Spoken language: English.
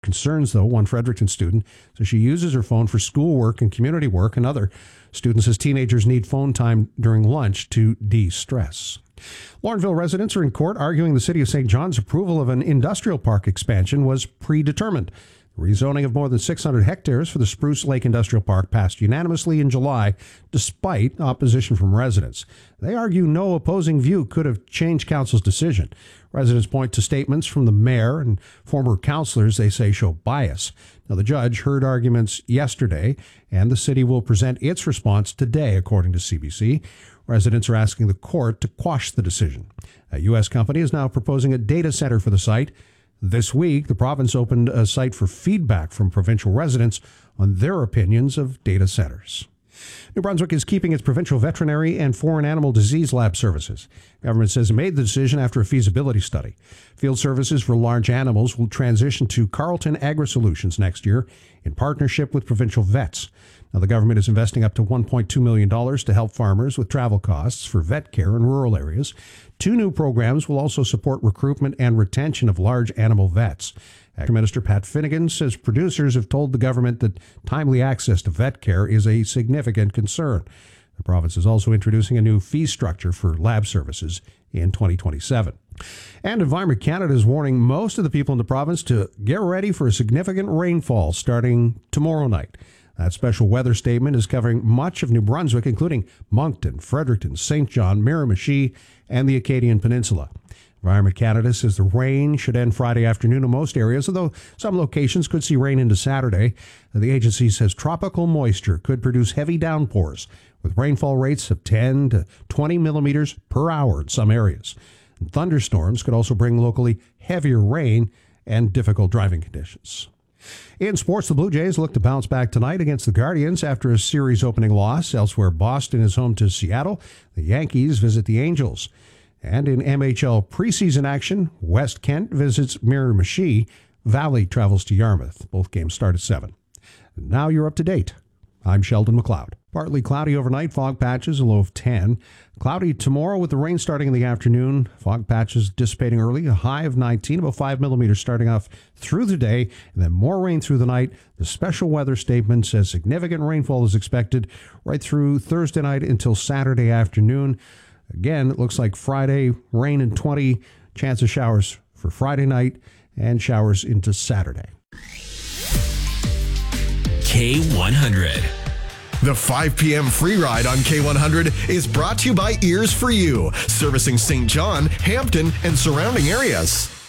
concerns, though. One Fredericton student says she uses her phone for schoolwork and community work, and other students says teenagers need phone time during lunch to de-stress. Lorneville residents are in court arguing the City of St. John's approval of an industrial park expansion was predetermined. The rezoning of more than 600 hectares for the Spruce Lake Industrial Park passed unanimously in July, despite opposition from residents. They argue no opposing view could have changed council's decision. Residents point to statements from the mayor and former councilors they say show bias. Now, the judge heard arguments yesterday, and the city will present its response today, according to CBC. Residents are asking the court to quash the decision. A U.S. company is now proposing a data center for the site. This week, the province opened a site for feedback from provincial residents on their opinions of data centers. New Brunswick is keeping its provincial veterinary and foreign animal disease lab services. Government says it made the decision after a feasibility study. Field services for large animals will transition to Carleton Agri-Solutions next year in partnership with provincial vets. Now, the government is investing up to $1.2 million to help farmers with travel costs for vet care in rural areas. 2 new programs will also support recruitment and retention of large animal vets. Minister Pat Finnegan says producers have told the government that timely access to vet care is a significant concern. The province is also introducing a new fee structure for lab services in 2027. And Environment Canada is warning most of the people in the province to get ready for a significant rainfall starting tomorrow night. That special weather statement is covering much of New Brunswick, including Moncton, Fredericton, St. John, Miramichi, and the Acadian Peninsula. Environment Canada says the rain should end Friday afternoon in most areas, although some locations could see rain into Saturday. The agency says tropical moisture could produce heavy downpours with rainfall rates of 10 to 20 millimeters per hour in some areas. And thunderstorms could also bring locally heavier rain and difficult driving conditions. In sports, the Blue Jays look to bounce back tonight against the Guardians after a series opening loss. Elsewhere, Boston is home to Seattle. The Yankees visit the Angels. And in MHL preseason action, West Kent visits Miramichi. Valley travels to Yarmouth. Both games start at 7. Now you're up to date. I'm Sheldon McLeod. Partly cloudy overnight, fog patches, a low of 10. Cloudy tomorrow with the rain starting in the afternoon. Fog patches dissipating early, a high of 19, about 5 millimeters starting off through the day, and then more rain through the night. The special weather statement says significant rainfall is expected right through Thursday night until Saturday afternoon. Again, it looks like Friday, rain and 20, chance of showers for Friday night and showers into Saturday. K100. The 5 p.m. free ride on K100 is brought to you by Ears for You, servicing St. John, Hampton, and surrounding areas.